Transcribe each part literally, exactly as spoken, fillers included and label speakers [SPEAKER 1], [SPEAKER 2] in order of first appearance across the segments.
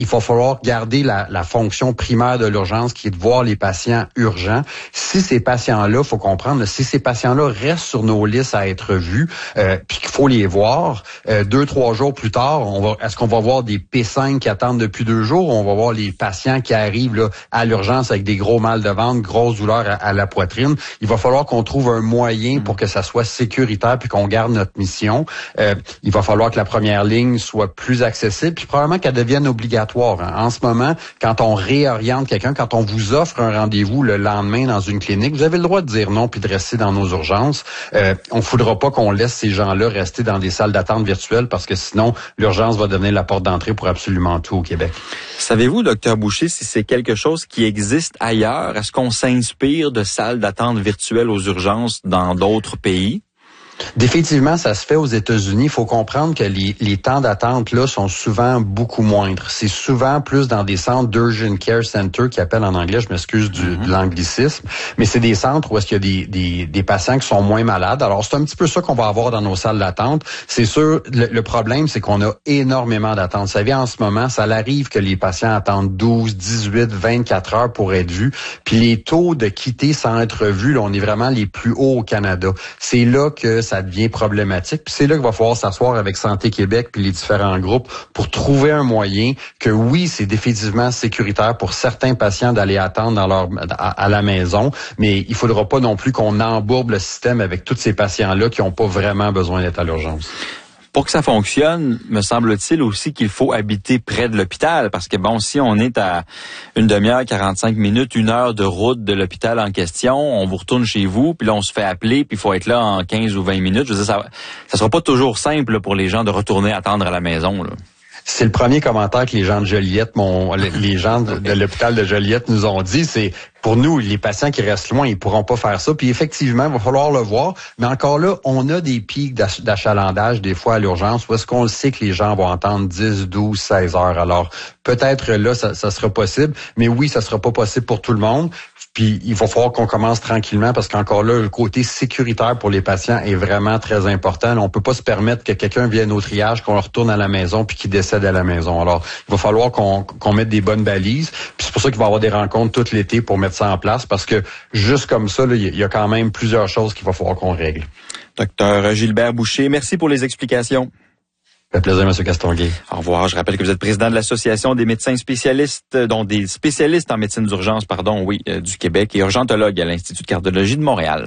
[SPEAKER 1] il va falloir garder la, la fonction primaire de l'urgence qui est de voir les patients urgents. Si ces patients-là, faut comprendre, si ces patients-là restent sur nos listes à être vus, euh, puis qu'il faut les voir, euh, deux, trois jours plus tard, on va, est-ce qu'on va voir des P cinq qui attendent depuis deux jours ou on va voir les patients qui arrivent là, à l'urgence avec des gros mal de ventre, grosses douleurs à, à la poitrine? Il va falloir qu'on trouve un moyen pour que ça soit sécuritaire puis qu'on garde notre mission. Euh, il va falloir que la première ligne soit plus accessible puis probablement qu'elle devienne obligatoire. En ce moment, quand on réoriente quelqu'un, quand on vous offre un rendez-vous le lendemain dans une clinique, vous avez le droit de dire non puis de rester dans nos urgences. Euh, on ne faudra pas qu'on laisse ces gens-là rester dans des salles d'attente virtuelles parce que sinon, l'urgence va devenir la porte d'entrée pour absolument tout au Québec.
[SPEAKER 2] Savez-vous, docteur Boucher, si c'est quelque chose qui existe ailleurs? Est-ce qu'on s'inspire de salles d'attente virtuelles aux urgences dans d'autres pays?
[SPEAKER 1] Définitivement, ça se fait aux États-Unis. Il faut comprendre que les, les temps d'attente là sont souvent beaucoup moindres. C'est souvent plus dans des centres d'urgent care center qui appellent en anglais, je m'excuse du, mm-hmm. de l'anglicisme, mais c'est des centres où est-ce qu'il y a des, des, des patients qui sont moins malades. Alors, c'est un petit peu ça qu'on va avoir dans nos salles d'attente. C'est sûr, le, le problème, c'est qu'on a énormément d'attentes. Vous savez, en ce moment, ça arrive que les patients attendent douze, dix-huit, vingt-quatre heures pour être vus. Puis les taux de quitter sans être vus, là, on est vraiment les plus hauts au Canada. C'est là que ça devient problématique. Puis c'est là qu'il va falloir s'asseoir avec Santé Québec puis les différents groupes pour trouver un moyen que oui, c'est définitivement sécuritaire pour certains patients d'aller attendre dans leur à, à la maison, mais il faudra pas non plus qu'on embourbe le système avec tous ces patients-là qui n'ont pas vraiment besoin d'être à l'urgence.
[SPEAKER 2] Pour que ça fonctionne, me semble-t-il aussi qu'il faut habiter près de l'hôpital, parce que bon, si on est à une demi-heure, quarante-cinq minutes, une heure de route de l'hôpital en question, on vous retourne chez vous, puis là on se fait appeler, puis il faut être là en quinze ou vingt minutes. Je veux dire, ça, ça sera pas toujours simple là, pour les gens de retourner attendre à la maison, là.
[SPEAKER 1] C'est le premier commentaire que les gens de Joliette, mon, les gens de, de l'hôpital de Joliette nous ont dit, c'est pour nous, les patients qui restent loin, ils pourront pas faire ça. Puis effectivement, il va falloir le voir. Mais encore là, on a des pics d'ach- d'achalandage des fois à l'urgence où est-ce qu'on le sait que les gens vont entendre dix, douze, seize heures. Alors peut-être là, ça, ça sera possible. Mais oui, ça sera pas possible pour tout le monde. Puis il va falloir qu'on commence tranquillement parce qu'encore là, le côté sécuritaire pour les patients est vraiment très important. Là, on peut pas se permettre que quelqu'un vienne au triage, qu'on le retourne à la maison puis qu'il décède à la maison. Alors, il va falloir qu'on, qu'on mette des bonnes balises. Puis c'est pour ça qu'il va y avoir des rencontres tout l'été pour mettre ça en place parce que juste comme ça, là, il y a quand même plusieurs choses qu'il va falloir qu'on règle.
[SPEAKER 2] Docteur Gilbert Boucher, merci pour les explications.
[SPEAKER 1] Ça fait plaisir, M. Castonguay.
[SPEAKER 2] Au revoir. Je rappelle que vous êtes président de l'Association des médecins spécialistes, dont des spécialistes en médecine d'urgence, pardon, oui, euh, du Québec et urgentologue à l'Institut de cardiologie de Montréal.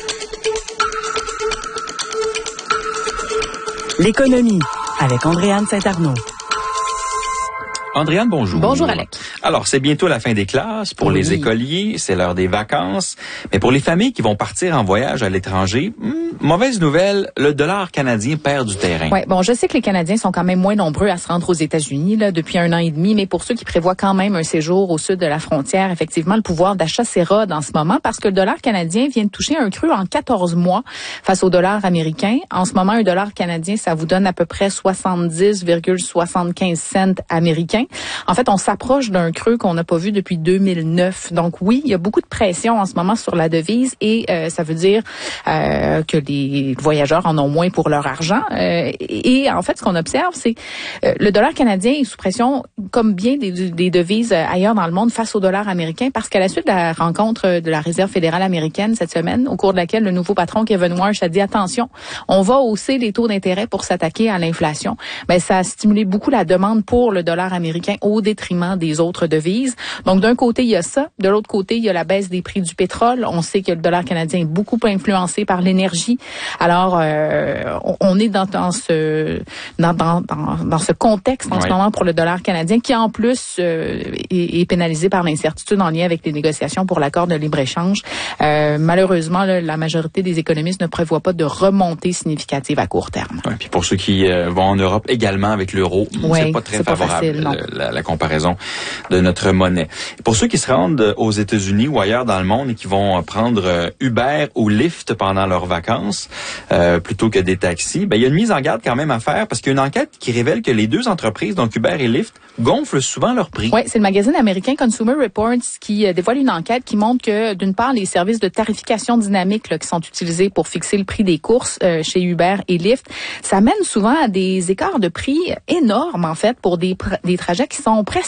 [SPEAKER 3] L'économie avec Andréane Saint-Arnaud.
[SPEAKER 2] Andréane, bonjour.
[SPEAKER 4] Bonjour, Alec.
[SPEAKER 2] Alors, c'est bientôt la fin des classes. Pour oui. les écoliers, c'est l'heure des vacances. Mais pour les familles qui vont partir en voyage à l'étranger, hmm, mauvaise nouvelle, le dollar canadien perd du terrain.
[SPEAKER 4] Ouais, bon, je sais que les Canadiens sont quand même moins nombreux à se rendre aux États-Unis là depuis un an et demi, mais pour ceux qui prévoient quand même un séjour au sud de la frontière, effectivement, le pouvoir d'achat s'érode en ce moment parce que le dollar canadien vient de toucher un creux en quatorze mois face au dollar américain. En ce moment, un dollar canadien, ça vous donne à peu près soixante-dix virgule soixante-quinze cents américains. En fait, on s'approche d'un creux qu'on n'a pas vu depuis deux mille neuf. Donc oui, il y a beaucoup de pression en ce moment sur la devise et euh, ça veut dire euh, que les voyageurs en ont moins pour leur argent. Euh, et, et en fait, ce qu'on observe, c'est euh, le dollar canadien est sous pression comme bien des, des devises ailleurs dans le monde face au dollar américain parce qu'à la suite de la rencontre de la Réserve fédérale américaine cette semaine, au cours de laquelle le nouveau patron Kevin Warsh a dit attention, on va hausser les taux d'intérêt pour s'attaquer à l'inflation. Ben ça a stimulé beaucoup la demande pour le dollar américain au détriment des autres devises. Donc, d'un côté, il y a ça. De l'autre côté, il y a la baisse des prix du pétrole. On sait que le dollar canadien est beaucoup influencé par l'énergie. Alors, euh, on est dans, dans ce dans, dans, dans, dans ce contexte en oui. ce moment pour le dollar canadien qui, en plus, euh, est, est pénalisé par l'incertitude en lien avec les négociations pour l'accord de libre-échange. Euh, malheureusement, là, la majorité des économistes ne prévoient pas de remontée significative à court terme.
[SPEAKER 2] Oui, puis pour ceux qui euh, vont en Europe également avec l'euro, oui, c'est pas très
[SPEAKER 4] c'est
[SPEAKER 2] favorable.
[SPEAKER 4] Pas facile, non.
[SPEAKER 2] La, la comparaison de notre monnaie. Et pour ceux qui se rendent aux États-Unis ou ailleurs dans le monde et qui vont prendre Uber ou Lyft pendant leurs vacances euh, plutôt que des taxis, ben il y a une mise en garde quand même à faire parce qu'il y a une enquête qui révèle que les deux entreprises, donc Uber et Lyft, gonflent souvent leurs prix.
[SPEAKER 4] Oui, c'est le magazine américain Consumer Reports qui euh, dévoile une enquête qui montre que d'une part les services de tarification dynamique là, qui sont utilisés pour fixer le prix des courses euh, chez Uber et Lyft, ça mène souvent à des écarts de prix énormes en fait pour des, des trajets qui sont presque